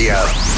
Radio.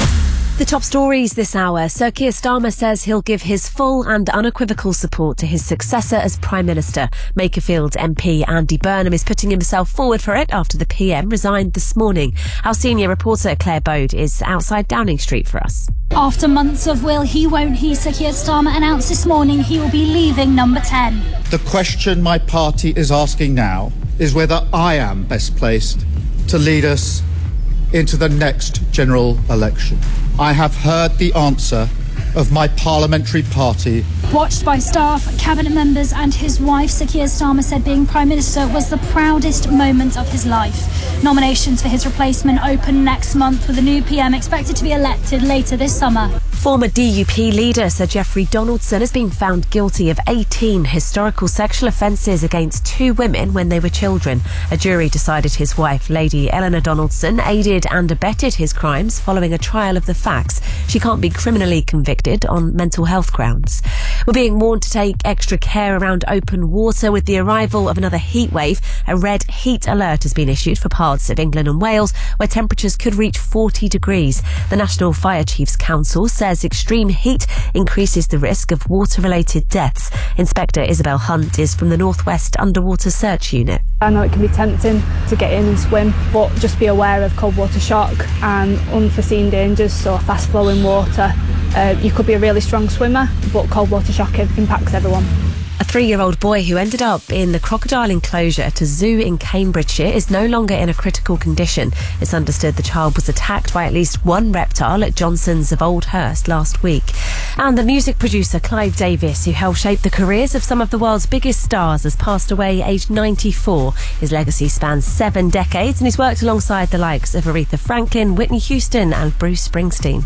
The top stories this hour. Sir Keir Starmer says he'll give his full and unequivocal support to his successor as Prime Minister. Makerfield MP Andy Burnham is putting himself forward for it after the PM resigned this morning. Our senior reporter Claire Bode is outside Downing Street for us. After months of will he, won't he, Sir Keir Starmer announced this morning he will be leaving Number 10. The question my party is asking now is whether I am best placed to lead us into the next general election. I have heard the answer of my parliamentary party. Watched by staff, cabinet members and his wife, Sir Keir Starmer said being Prime Minister was the proudest moment of his life. Nominations for his replacement open next month, with a new PM expected to be elected later this summer. Former DUP leader Sir Geoffrey Donaldson has been found guilty of 18 historical sexual offences against 2 women when they were children. A jury decided his wife, Lady Eleanor Donaldson, aided and abetted his crimes following a trial of the facts. She can't be criminally convicted on mental health grounds. We're being warned to take extra care around open water with the arrival of another heatwave. A red heat alert has been issued for parts of England and Wales, where temperatures could reach 40 degrees. The National Fire Chiefs Council says extreme heat increases the risk of water-related deaths. Inspector Isabel Hunt is from the North West Underwater Search Unit. I know it can be tempting to get in and swim, but just be aware of cold water shock and unforeseen dangers, so fast-flowing water. You could be a really strong swimmer, but cold water shock impacts everyone. A 3-year-old boy who ended up in the crocodile enclosure at a zoo in Cambridgeshire is no longer in a critical condition. It's understood the child was attacked by at least one reptile at Johnson's of Oldhurst last week. And the music producer Clive Davis, who helped shape the careers of some of the world's biggest stars, has passed away aged 94. His legacy spans 7 decades and he's worked alongside the likes of Aretha Franklin, Whitney Houston and Bruce Springsteen.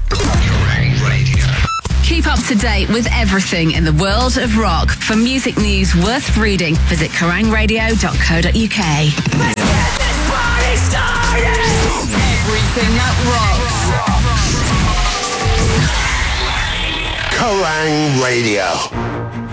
Keep up to date with everything in the world of rock. For music news worth reading, visit kerangradio.co.uk. Let's get this party started! Everything that rocks. Kerrang Radio.